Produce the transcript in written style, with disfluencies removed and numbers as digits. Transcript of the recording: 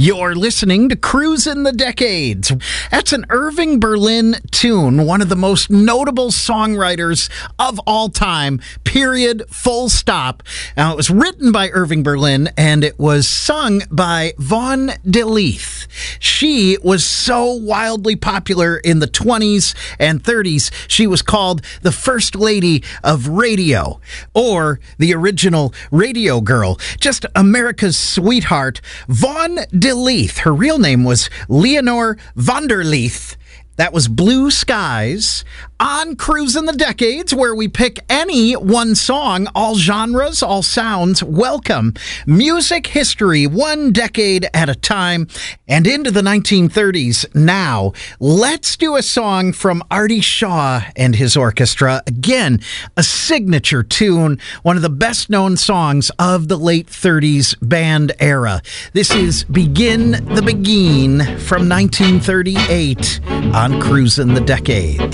You're listening to Cruisin' the Decades. That's an Irving Berlin tune, one of the most notable songwriters of all time, period, full stop. Now, it was written by Irving Berlin, and it was sung by Vaughn De Leath. She was so wildly popular in the 20s and 30s, she was called the First Lady of Radio, or the original Radio Girl, just America's sweetheart, Vaughn De Leath. Her real name was Leonore van der Leath. That was Blue Skies on Cruisin' the Decades, where we pick any one song, all genres, all sounds. Welcome. Music history, one decade at a time, and into the 1930s. Now, let's do a song from Artie Shaw and his orchestra. Again, a signature tune, one of the best-known songs of the late 30s band era. This is Begin the Beguine from 1938 on Cruisin' the Decades.